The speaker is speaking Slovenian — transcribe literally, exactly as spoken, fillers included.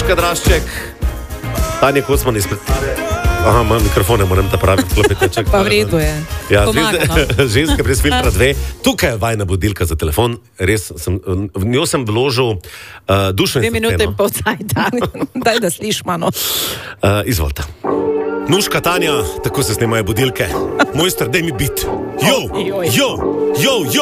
Urška Drašček, Tanja Kocman izpred... Aha, imam mikrofone, moram ta pravi klopiti. Pa v redu je. Ja, Pomaga, no? Ženske brez filtra dve. Tukaj je vajna budilka za telefon. Res, sem, v njo sem vložil uh, dušo in Dve minute in srce, no. pol cajta. Daj, da slišma, no. Uh, izvolite. Nuška Tanja, tako se snemajo budilke. Mojster, daj mi bit. Jo, jo, jo, jo.